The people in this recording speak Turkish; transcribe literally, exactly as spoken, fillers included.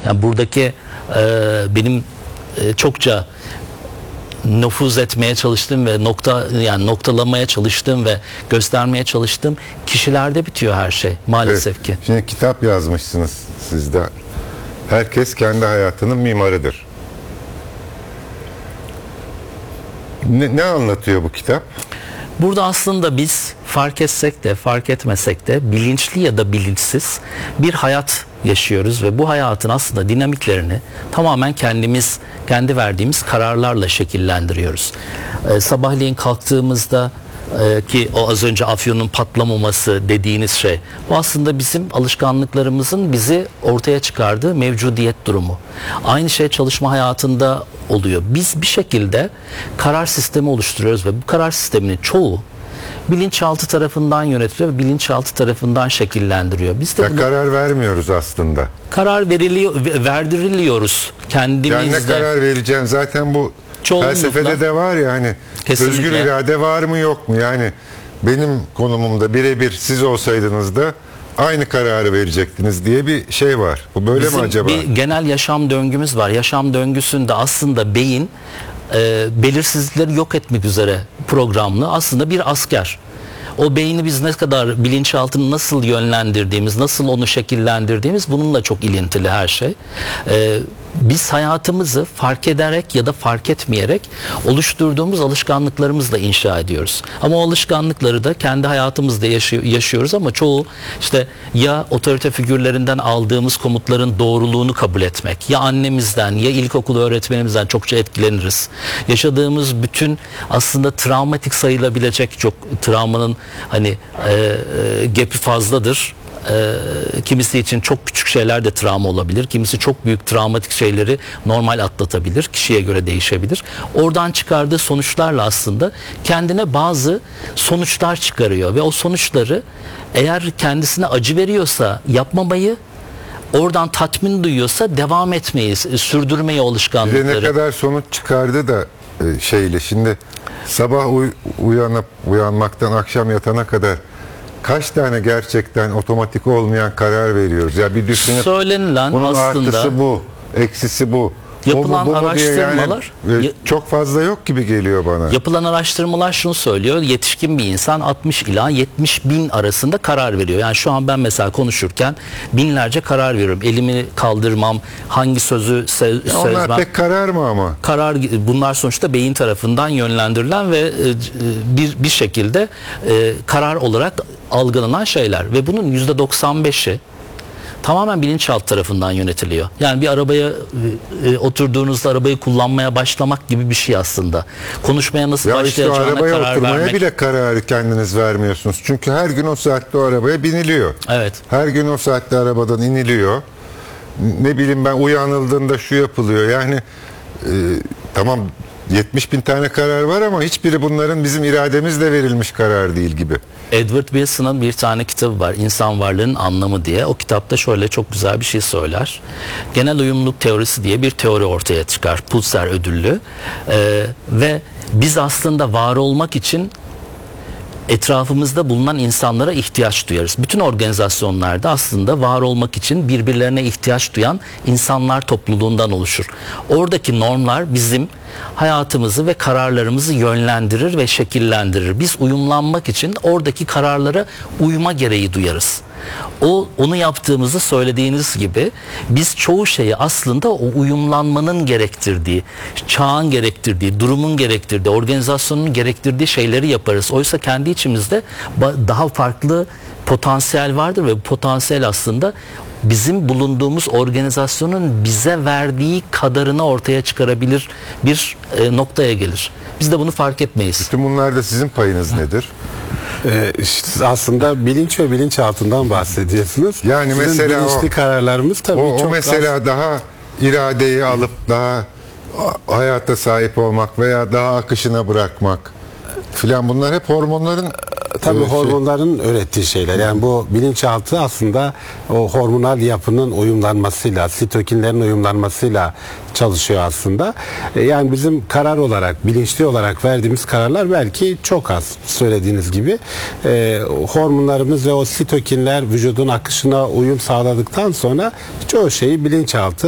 Yani buradaki e, benim e, çokça nüfuz etmeye çalıştığım ve nokta yani noktalamaya çalıştığım ve göstermeye çalıştığım kişilerde bitiyor her şey maalesef evet. ki. Şimdi kitap yazmışsınız siz de. Herkes kendi hayatının mimarıdır. Ne, ne anlatıyor bu kitap? Burada aslında biz fark etsek de fark etmesek de bilinçli ya da bilinçsiz bir hayat yaşıyoruz ve bu hayatın aslında dinamiklerini tamamen kendimiz, kendi verdiğimiz kararlarla şekillendiriyoruz. Ee, sabahleyin kalktığımızda e, ki o az önce afyonun patlamaması dediğiniz şey, bu aslında bizim alışkanlıklarımızın bizi ortaya çıkardığı mevcudiyet durumu. Aynı şey çalışma hayatında oluyor. Biz bir şekilde karar sistemi oluşturuyoruz ve bu karar sisteminin çoğu bilinçaltı tarafından yönetiliyor ve bilinçaltı tarafından şekillendiriyor. Biz de ya karar vermiyoruz aslında. Karar veriliyor, verdiriliyoruz kendimizde. Yani ne karar vereceğim zaten bu felsefede de var ya hani kesinlikle. Özgür irade var mı yok mu? Yani benim konumumda birebir siz olsaydınız da aynı kararı verecektiniz diye bir şey var. Bu böyle Bizim mi acaba? Bir genel yaşam döngümüz var. Yaşam döngüsünde aslında beyin e, belirsizlikleri yok etmek üzere programlı aslında bir asker. O beyni biz ne kadar bilinçaltını nasıl yönlendirdiğimiz, nasıl onu şekillendirdiğimiz bununla çok ilintili her şey. Ee, biz hayatımızı fark ederek ya da fark etmeyerek oluşturduğumuz alışkanlıklarımızla inşa ediyoruz. Ama o alışkanlıkları da kendi hayatımızda yaşıyor, yaşıyoruz ama çoğu işte ya otorite figürlerinden aldığımız komutların doğruluğunu kabul etmek, ya annemizden ya ilkokul öğretmenimizden çokça etkileniriz. Yaşadığımız bütün aslında travmatik sayılabilecek çok travmanın hani e, e, gepi fazladır. E, kimisi için çok küçük şeyler de travma olabilir. Kimisi çok büyük travmatik şeyleri normal atlatabilir. Kişiye göre değişebilir. Oradan çıkardığı sonuçlarla aslında kendine bazı sonuçlar çıkarıyor ve o sonuçları eğer kendisine acı veriyorsa yapmamayı, oradan tatmin duyuyorsa devam etmeyi, sürdürmeyi alışkanlıkları. Bize ne kadar sonuç çıkardı da e, şeyle şimdi sabah uy uyanıp uyanmaktan akşam yatana kadar kaç tane gerçekten otomatik olmayan karar veriyoruz? Ya bir düşünün. Söylenilen bunun aslında artısı bu, eksisi bu. Yapılan bu, bu, bu araştırmalar yani, çok fazla yok gibi geliyor bana. Yapılan araştırmalar şunu söylüyor. Yetişkin bir insan altmış ila yetmiş bin arasında karar veriyor. Yani şu an ben mesela konuşurken binlerce karar veriyorum. Elimi kaldırmam, hangi sözü se ya sözmem. Onlar pek karar mı ama? Karar, bunlar sonuçta beyin tarafından yönlendirilen ve bir bir şekilde karar olarak algılanan şeyler ve bunun yüzde doksan beşi tamamen bilinçaltı tarafından yönetiliyor. Yani bir arabaya e, oturduğunuzda arabayı kullanmaya başlamak gibi bir şey aslında. Konuşmaya nasıl ya başlayacağına işte arabaya karar oturmaya vermek. bile kararı kendiniz vermiyorsunuz. Çünkü her gün o saatte o arabaya biniliyor. Evet. Her gün o saatte arabadan iniliyor. Ne bileyim ben uyanıldığında şu yapılıyor. Yani e, tamam yetmiş bin tane karar var ama hiçbiri bunların bizim irademizle verilmiş karar değil gibi. Edward Wilson'ın bir tane kitabı var, İnsan Varlığının Anlamı diye. O kitapta şöyle çok güzel bir şey söyler. Genel uyumluluk teorisi diye bir teori ortaya çıkar. Pulitzer ödüllü. Ee, ve biz aslında var olmak için etrafımızda bulunan insanlara ihtiyaç duyarız. Bütün organizasyonlarda aslında var olmak için birbirlerine ihtiyaç duyan insanlar topluluğundan oluşur. Oradaki normlar bizim hayatımızı ve kararlarımızı yönlendirir ve şekillendirir. Biz uyumlanmak için oradaki kararlara uyma gereği duyarız. O onu yaptığımızı söylediğiniz gibi biz çoğu şeyi aslında o uyumlanmanın gerektirdiği, çağın gerektirdiği, durumun gerektirdiği, organizasyonun gerektirdiği şeyleri yaparız. Oysa kendi içimizde daha farklı potansiyel vardır ve bu potansiyel aslında bizim bulunduğumuz organizasyonun bize verdiği kadarını ortaya çıkarabilir bir e, noktaya gelir. Biz de bunu fark etmeyiz. Bütün bunlarda sizin payınız nedir? Ee, işte aslında bilinç ve bilinçaltından bahsediyorsunuz. Yani Sizin mesela bilinçli o, kararlarımız tabii o, çok o mesela az... daha iradeyi alıp daha hayata sahip olmak veya daha akışına bırakmak filan, bunlar hep hormonların tabii şey. hormonların ürettiği şeyler. Yani bu bilinçaltı aslında o hormonal yapının uyumlanmasıyla, sitokinlerin uyumlanmasıyla çalışıyor aslında. Yani bizim karar olarak, bilinçli olarak verdiğimiz kararlar belki çok az, söylediğiniz gibi. E, hormonlarımız ve o sitokinler vücudun akışına uyum sağladıktan sonra çoğu şeyi bilinçaltı